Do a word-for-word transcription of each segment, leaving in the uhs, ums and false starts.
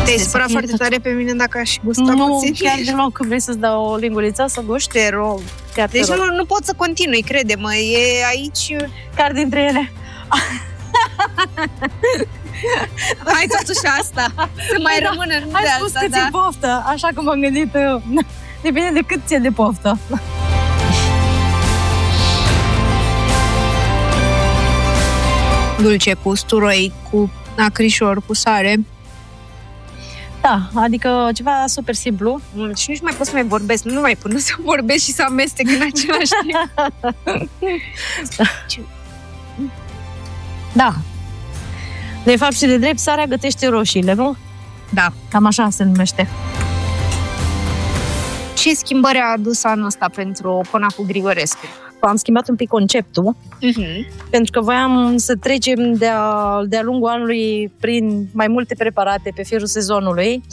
Te-ai supărat foarte tare pe mine dacă aș gusta nu, puțin? Nu, chiar deloc, că vrei să-ți dau o linguriță să guști? Te rog. Chiar te deci rog. Nu, nu pot să continui, crede-mă, e aici... Care dintre ele? Hai totuși asta, să mai da, rămână în Ai de spus asta, că da. ți-e poftă, așa că m-am gândit, depinde de cât ți-e de poftă. Dulce cu usturoi, cu acrișor, cu sare. Da, adică ceva super simplu. Și nici mai pot să mai vorbesc, nu mai pot să vorbesc și să amestec în același timp. Da. De fapt și de drept, sarea gătește roșiile, nu? Da. Cam așa se numește. Ce schimbări a adus anul ăsta pentru Conacul Grigorescu? Am schimbat un pic conceptul, uh-huh. pentru că voiam să trecem de-a, de-a lungul anului prin mai multe preparate pe firul sezonului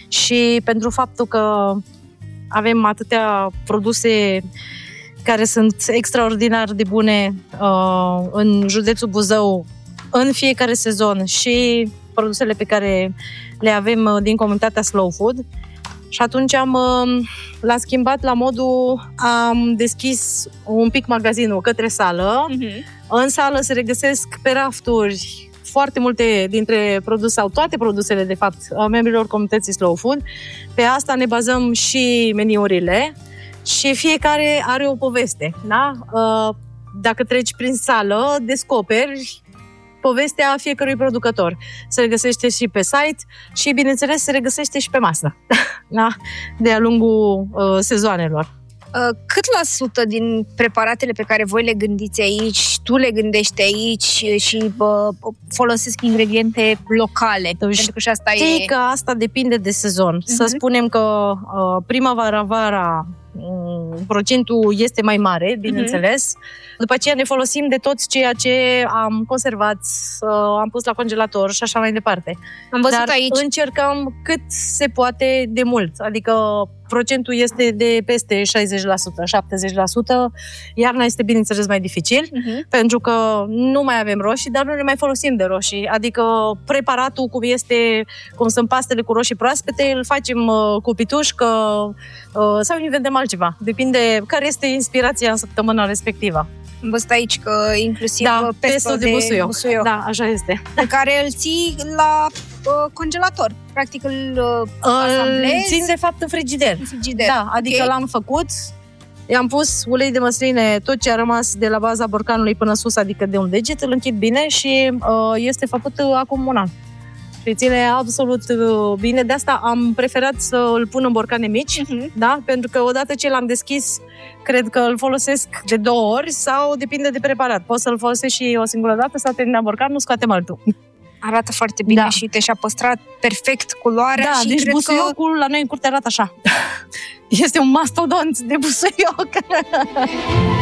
și pentru faptul că avem atâtea produse care sunt extraordinar de bune uh, în județul Buzău în fiecare sezon și produsele pe care le avem uh, din comunitatea Slow Food. Și atunci am, l-am schimbat la modul, am deschis un pic magazinul către sală. Uh-huh. În sală se regăsesc pe rafturi foarte multe dintre produse, sau toate produsele, de fapt, a membrilor comunității Slow Food. Pe asta ne bazăm și meniurile și fiecare are o poveste. Da? Dacă treci prin sală, descoperi povestea fiecărui producător. Se regăsește și pe site și, bineînțeles, se regăsește și pe masă, da? De-a lungul uh, sezoanelor. Uh, cât la sută din preparatele pe care voi le gândiți aici, tu le gândești aici și uh, folosesc ingrediente locale? Tu Pentru că și asta știi e... că asta depinde de sezon. Uh-huh. Să spunem că uh, primăvara-vara um, procentul este mai mare, bineînțeles. Uh-huh. După aceea ne folosim de tot ceea ce am conservat, uh, am pus la congelator și așa mai departe. Am văzut Dar aici. încercăm cât se poate de mult. Adică procentul este de peste șaizeci la sută, șaptezeci la sută. Iarna este, bineînțeles, mai dificil, uh-huh. pentru că nu mai avem roșii, dar nu ne mai folosim de roșii. Adică preparatul, cum este, cum sunt pastele cu roșii proaspete, îl facem uh, cu pitușcă uh, sau inventăm altceva. Depinde care este inspirația în săptămâna respectivă. Am văzut aici că inclusiv da, pesto de, de busuioc. busuioc. Da, așa este. Pe care îl ții la uh, congelator. Practic îl uh, asamblezi. Îl țin, de fapt, în frigider. În frigider. Da, adică okay. L-am făcut, i-am pus ulei de măsline, tot ce a rămas de la baza borcanului până sus, adică de un deget, îl închid bine și uh, este făcut uh, acum un an. Și ține absolut uh, bine. De asta am preferat să îl pun în borcane mici, uh-huh. da? Pentru că odată ce l-am deschis, cred că îl folosesc de două ori sau depinde de preparat. Poți să-l folosesc și o singură dată, s-a terminat borcanul, scoatem altul. Arată foarte bine, da. Și te și-a păstrat perfect culoarea. Da, și deci cred busuiocul că... la noi în curte arată așa. Este un mastodont de busuioc.